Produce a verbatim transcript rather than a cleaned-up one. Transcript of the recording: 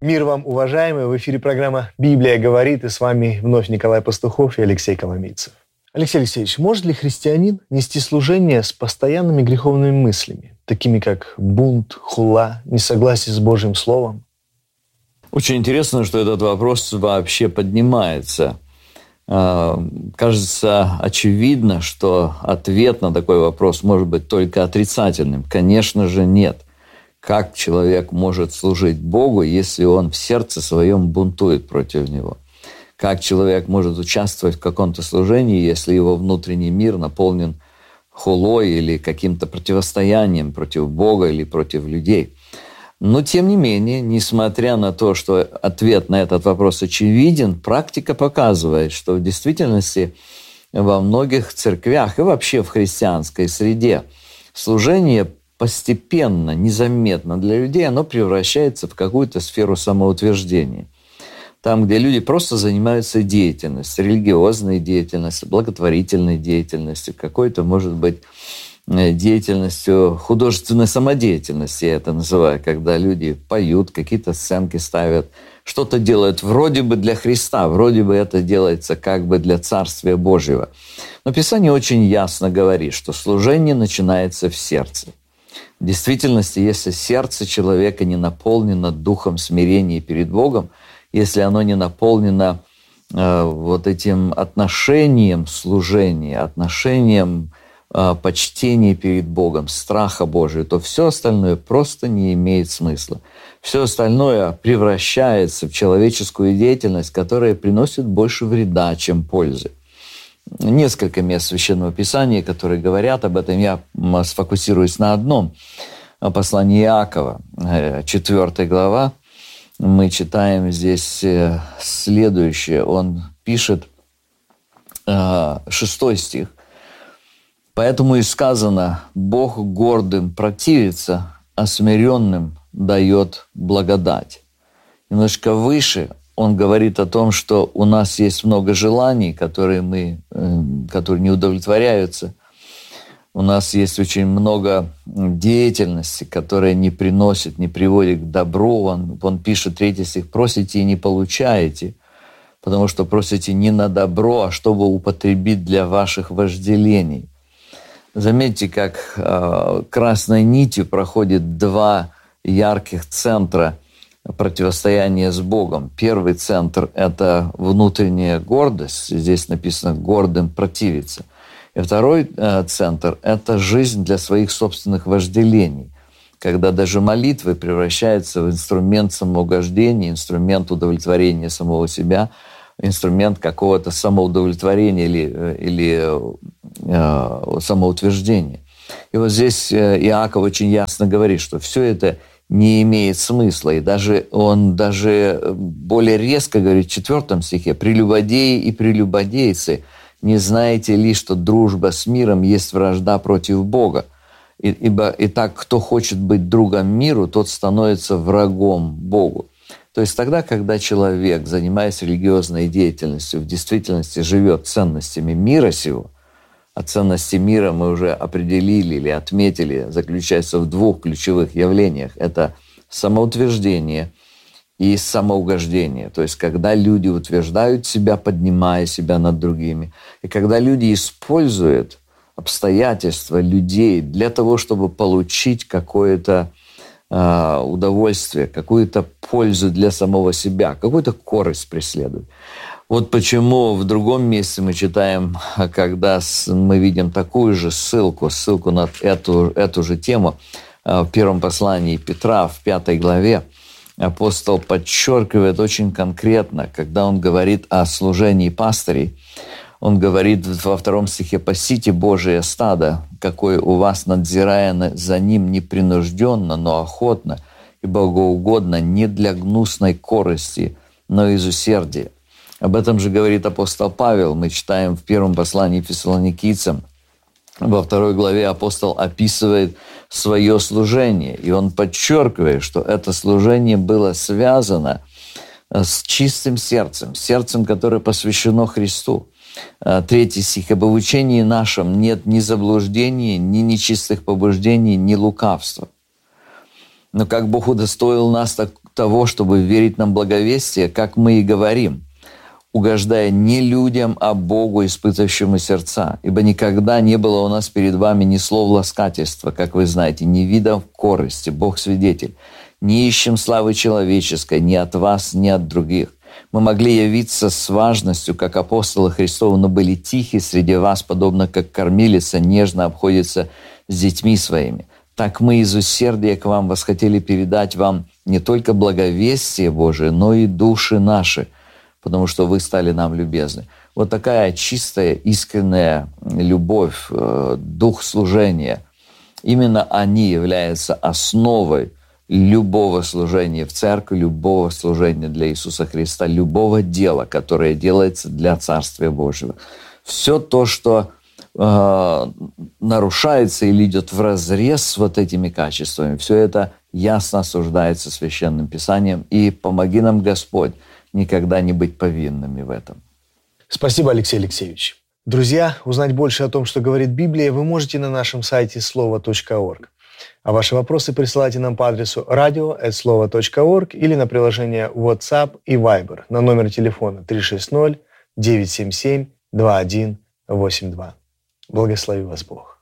Мир вам, уважаемые! В эфире программа «Библия говорит», и с вами вновь Николай Пастухов и Алексей Коломийцев. Алексей Алексеевич, может ли христианин нести служение с постоянными греховными мыслями, такими как бунт, хула, несогласие с Божьим Словом? Очень интересно, что этот вопрос вообще поднимается. Кажется очевидно, что ответ на такой вопрос может быть только отрицательным. Конечно же, нет. Как человек может служить Богу, если он в сердце своем бунтует против Него? Как человек может участвовать в каком-то служении, если его внутренний мир наполнен хулой или каким-то противостоянием против Бога или против людей? Но, тем не менее, несмотря на то, что ответ на этот вопрос очевиден, практика показывает, что в действительности во многих церквях и вообще в христианской среде служение постепенно, незаметно для людей, оно превращается в какую-то сферу самоутверждения. Там, где люди просто занимаются деятельностью, религиозной деятельностью, благотворительной деятельностью, какой-то, может быть, деятельностью, художественной самодеятельности, я это называю, когда люди поют, какие-то сценки ставят, что-то делают вроде бы для Христа, вроде бы это делается как бы для Царствия Божьего. Но Писание очень ясно говорит, что служение начинается в сердце. В действительности, если сердце человека не наполнено духом смирения перед Богом, если оно не наполнено э, вот этим отношением служения, отношением э, почтения перед Богом, страха Божия, то все остальное просто не имеет смысла. Все остальное превращается в человеческую деятельность, которая приносит больше вреда, чем пользы. Несколько мест Священного Писания, которые говорят об этом, я сфокусируюсь на одном. Послание Иакова, четвёртая глава. Мы читаем здесь следующее. Он пишет, шестой стих. «Поэтому и сказано, Бог гордым противится, а смиренным дает благодать». Немножко выше он говорит о том, что у нас есть много желаний, которые, мы, которые не удовлетворяются. У нас есть очень много деятельности, которая не приносит, не приводит к добру. Он, он пишет, третий стих, «Просите и не получаете, потому что просите не на добро, а чтобы употребить для ваших вожделений». Заметьте, как э, красной нитью проходит два ярких центра противостояния с Богом. Первый центр – это внутренняя гордость. Здесь написано «гордым противиться». И второй э, центр – это жизнь для своих собственных вожделений, когда даже молитвы превращаются в инструмент самоугождения, инструмент удовлетворения самого себя, инструмент какого-то самоудовлетворения или, или э, самоутверждения. И вот здесь Иаков очень ясно говорит, что все это не имеет смысла. И даже он даже более резко говорит в четвертом стихе, «Прелюбодеи и прелюбодейцы, не знаете ли, что дружба с миром есть вражда против Бога? И, ибо и так, кто хочет быть другом миру, тот становится врагом Богу». То есть тогда, когда человек, занимаясь религиозной деятельностью, в действительности живет ценностями мира сего, а ценности мира мы уже определили или отметили, заключаются в двух ключевых явлениях. Это самоутверждение и самоугождение. То есть когда люди утверждают себя, поднимая себя над другими. И когда люди используют обстоятельства людей для того, чтобы получить какое-то э, удовольствие, какую-то пользу для самого себя, какую-то корость преследуют. Вот почему в другом месте мы читаем, когда мы видим такую же ссылку, ссылку на эту, эту же тему в первом послании Петра, в пятой главе, апостол подчеркивает очень конкретно, когда он говорит о служении пастырей, он говорит во втором стихе: «Пасите Божие стадо, какое у вас, надзирая за ним непринужденно, но охотно и богоугодно, не для гнусной корысти, но из усердия». Об этом же говорит апостол Павел. Мы читаем в первом послании Фессалоникийцам. Во второй главе апостол описывает свое служение, и он подчеркивает, что это служение было связано с чистым сердцем, сердцем, которое посвящено Христу. Третий стих. «Ибо в учении нашем нет ни заблуждения, ни нечистых побуждений, ни лукавства». Но как Бог удостоил нас так, того, чтобы верить нам благовестие, как мы и говорим, угождая не людям, а Богу, испытывающему сердца. Ибо никогда не было у нас перед вами ни слов ласкательства, как вы знаете, ни видов корысти, Бог свидетель. Не ищем славы человеческой ни от вас, ни от других. Мы могли явиться с важностью, как апостолы Христовы, но были тихи среди вас, подобно как кормилица нежно обходится с детьми своими. Так мы из усердия к вам восхотели передать вам не только благовестие Божие, но и души наши, потому что вы стали нам любезны. Вот такая чистая, искренняя любовь, дух служения, именно они являются основой любого служения в церкви, любого служения для Иисуса Христа, любого дела, которое делается для Царствия Божьего. Все то, что э, нарушается или идет вразрез с вот этими качествами, все это ясно осуждается Священным Писанием. И помоги нам, Господь, никогда не быть повинными в этом. Спасибо, Алексей Алексеевич. Друзья, узнать больше о том, что говорит Библия, вы можете на нашем сайте слово точка орг. А ваши вопросы присылайте нам по адресу радио эт слова точка орг или на приложение WhatsApp и Viber на номер телефона три шесть ноль девять семь семь два один восемь два. Благослови вас Бог.